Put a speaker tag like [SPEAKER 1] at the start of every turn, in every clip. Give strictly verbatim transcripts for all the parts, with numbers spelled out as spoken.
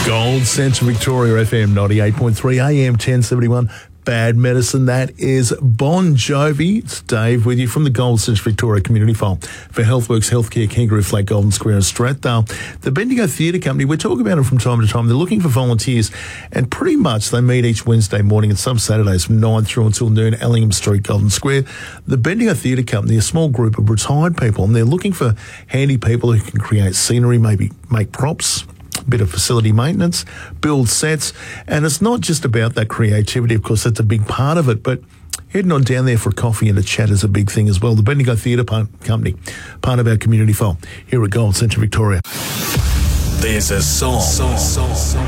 [SPEAKER 1] Gold Central Victoria F M ninety-eight point three A M ten seventy-one. Bad Medicine. That is Bon Jovi. It's Dave with you from the Gold Central Victoria Community File for Healthworks Healthcare, Kangaroo Flat, Golden Square and Strathdale. The Bendigo Theatre Company, we talk about them from time to time. They're looking for volunteers and pretty much they meet each Wednesday morning and some Saturdays from nine through until noon, Ellingham Street, Golden Square. The Bendigo Theatre Company, a small group of retired people, and they're looking for handy people who can create scenery, maybe make props, bit of facility maintenance, build sets, and it's not just about that creativity. Of course, that's a big part of it, but heading on down there for a coffee and a chat is a big thing as well. The Bendigo Theatre Company, part of our community file here at Gold Central Victoria.
[SPEAKER 2] There's a song. song, song, song.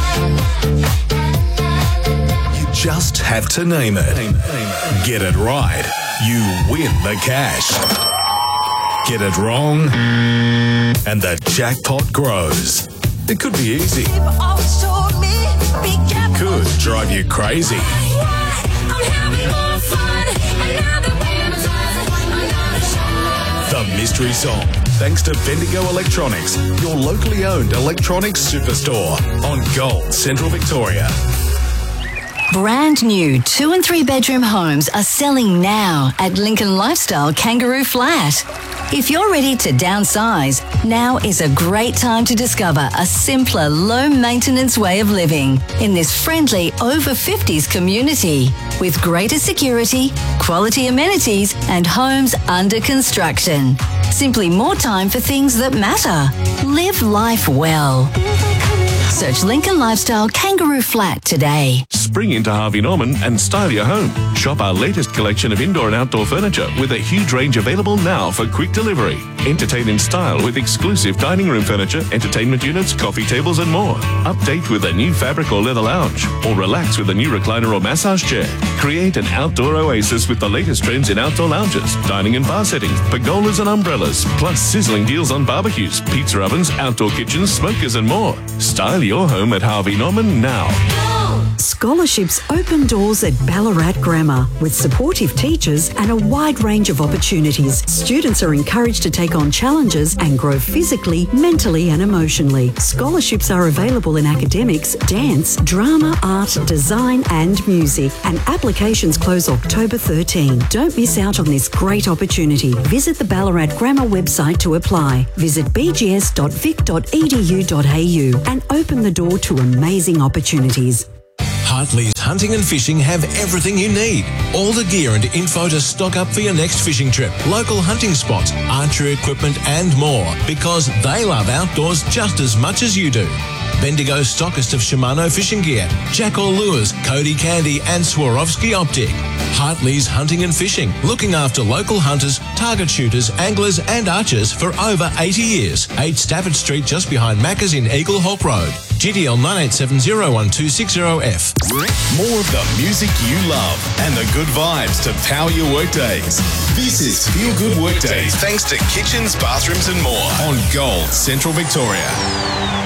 [SPEAKER 2] You just have to name it. Name it, name it. Get it right, you win the cash. Get it wrong, and the jackpot grows. It could be easy. It could drive you crazy. The mystery song, thanks to Bendigo Electronics, your locally owned electronics superstore on Gold Central Victoria.
[SPEAKER 3] Brand new two and three bedroom homes are selling now at Lincoln Lifestyle Kangaroo Flat. If you're ready to downsize, now is a great time to discover a simpler, low-maintenance way of living in this friendly over fifties community with greater security, quality amenities and homes under construction. Simply more time for things that matter. Live life well. Search Lincoln Lifestyle Kangaroo Flat today.
[SPEAKER 4] Spring into Harvey Norman and style your home. Shop our latest collection of indoor and outdoor furniture with a huge range available now for quick delivery. Entertain in style with exclusive dining room furniture, entertainment units, coffee tables and more. Update with a new fabric or leather lounge, or relax with a new recliner or massage chair. Create an outdoor oasis with the latest trends in outdoor lounges, dining and bar settings, pergolas and umbrellas, plus sizzling deals on barbecues, pizza ovens, outdoor kitchens, smokers and more. Style your home at Harvey Norman now.
[SPEAKER 5] Scholarships open doors at Ballarat Grammar. With supportive teachers and a wide range of opportunities, students are encouraged to take on challenges and grow physically, mentally and emotionally. Scholarships are available in academics, dance, drama, art, design and music. And applications close October thirteenth. Don't miss out on this great opportunity. Visit the Ballarat Grammar website to apply. Visit b g s dot vic dot e d u dot a u and open the door to amazing opportunities.
[SPEAKER 6] Hartley's Hunting and Fishing have everything you need. All the gear and info to stock up for your next fishing trip. Local hunting spots, archery equipment and more. Because they love outdoors just as much as you do. Bendigo stockist of Shimano fishing gear, Jackal Lures, Cody Candy and Swarovski Optic. Hartley's Hunting and Fishing, looking after local hunters, target shooters, anglers and archers for over eighty years. eight Stafford Street just behind Macca's in Eagle Hawk Road. G D L nine eight seven zero one two six zero F.
[SPEAKER 2] More of the music you love and the good vibes to power your workdays. This is Feel Good Workdays, thanks to Kitchens, Bathrooms and More on Gold Central Victoria.